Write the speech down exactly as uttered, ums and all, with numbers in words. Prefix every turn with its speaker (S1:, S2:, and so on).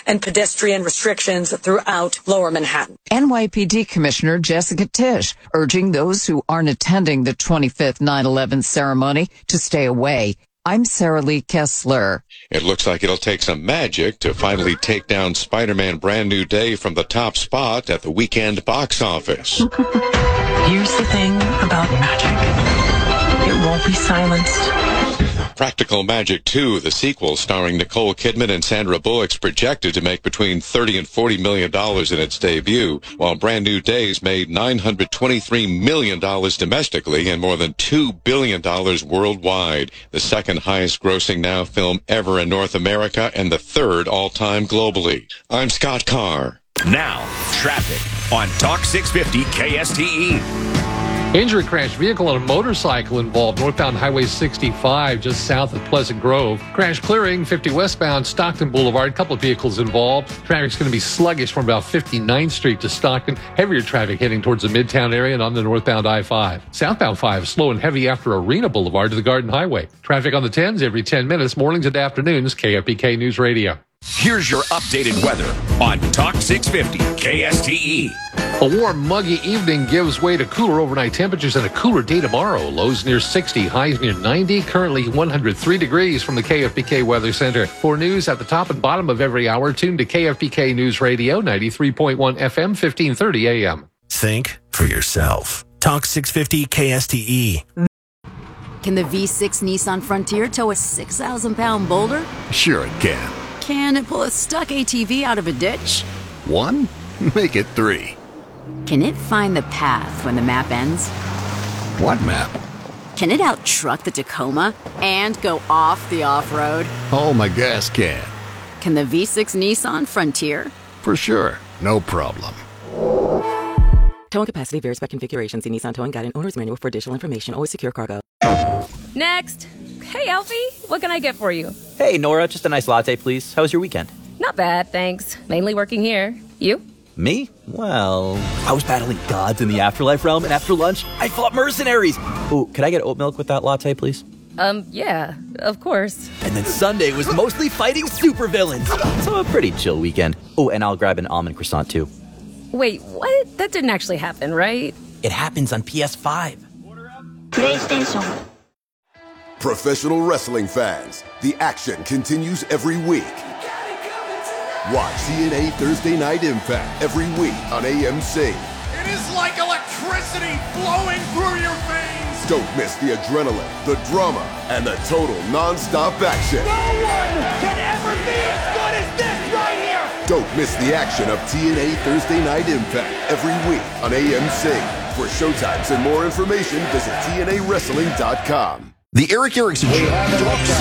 S1: and pedestrian restrictions throughout Lower Manhattan.
S2: N Y P D Commissioner Jessica Tisch urging those who aren't attending the twenty-fifth nine eleven ceremony to stay away. I'm Sarah Lee Kessler.
S3: It looks like it'll take some magic to finally take down Spider-Man Brand New Day from the top spot at the weekend box office.
S4: Here's the thing about magic. It won't be silenced.
S3: Practical Magic two, the sequel starring Nicole Kidman and Sandra Bullock's projected to make between thirty and forty million dollars in its debut, while Brand New Days made nine hundred twenty-three million dollars domestically and more than two billion dollars worldwide, the second highest grossing now film ever in North America and the third all-time globally. I'm Scott Carr.
S5: Now, traffic on Talk six fifty K S T E.
S6: Injury crash vehicle and a motorcycle involved northbound Highway sixty-five just south of Pleasant Grove. Crash clearing fifty westbound Stockton Boulevard. Couple of vehicles involved. Traffic's going to be sluggish from about fifty-ninth Street to Stockton. Heavier traffic heading towards the Midtown area and on the northbound I five. Southbound five slow and heavy after Arena Boulevard to the Garden Highway. Traffic on the tens every ten minutes, mornings and afternoons. K F B K News Radio.
S5: Here's your updated weather on Talk six fifty K S T E.
S6: A warm, muggy evening gives way to cooler overnight temperatures and a cooler day tomorrow. Lows near sixty, highs near ninety. Currently one hundred three degrees from the K F B K Weather Center. For news at the top and bottom of every hour, tune to K F B K News Radio, ninety-three point one F M, fifteen thirty A M.
S7: Think for yourself. Talk six fifty K S T E.
S8: Can the V six Nissan Frontier tow a six thousand pound boulder?
S9: Sure it can.
S8: Can it pull a stuck A T V out of a ditch?
S9: One? Make it three.
S8: Can it find the path when the map ends?
S9: What map?
S8: Can it out-truck the Tacoma and go off the off-road?
S9: Oh, my gas can.
S8: Can the V six Nissan Frontier?
S9: For sure. No problem.
S10: Towing capacity varies by configuration. See Nissan Towing Guide and Owner's Manual for additional information. Always secure cargo.
S11: Next. Hey, Alfie. What can I get for you?
S12: Hey, Nora. Just a nice latte, please. How was your weekend?
S11: Not bad, thanks. Mainly working here. You?
S12: Me? Well, I was battling gods in the afterlife realm, and after lunch, I fought mercenaries. Oh, could I get oat milk with that latte, please?
S11: Um, yeah, of course.
S12: And then Sunday was mostly fighting supervillains. So a pretty chill weekend. Oh, and I'll grab an almond croissant, too.
S11: Wait, what? That didn't actually happen, right?
S12: It happens on P S five.
S13: PlayStation.
S14: Professional wrestling fans, the action continues every week. Watch T N A Thursday Night Impact every week on A M C.
S15: It is like electricity flowing through your veins.
S14: Don't miss the adrenaline, the drama, and the total non-stop action.
S15: No one can ever be as good as this right here.
S14: Don't miss the action of T N A Thursday Night Impact every week on A M C. For showtimes and more information, visit T N A wrestling dot com.
S16: The Eric Erickson Show.